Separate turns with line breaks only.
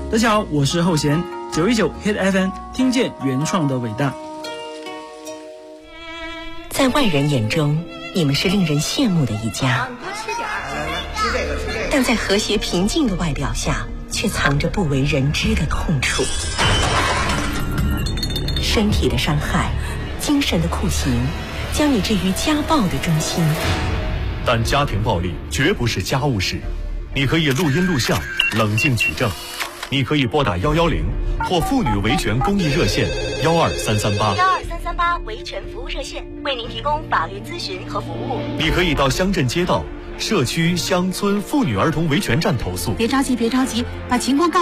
大家好，我是后弦919 Hit FM， 听见原创的伟大。
在外人眼中，你们是令人羡慕的一家，但在和谐平静的外表下，却藏着不为人知的痛楚。身体的伤害，精神的酷刑，将你置于家暴的中心。
但家庭暴力绝不是家务事，你可以录音录像，冷静取证。你可以拨打110或妇女维权公益热线12338
维权服务热线，为您提供法律咨询和服务。
你可以到乡镇街道、社区、乡村妇女儿童维权站投诉。
别着急，把情况告